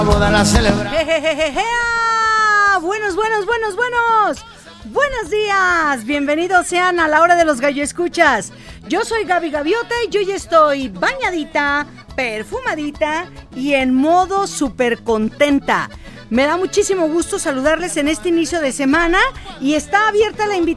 boda la celebra. Buenos días, bienvenidos sean a la hora de los gallo escuchas. Yo soy Gaby Gaviota y yo ya estoy bañadita, perfumadita y en modo súper contenta. Me da muchísimo gusto saludarles en este inicio de semana y está abierta la invitación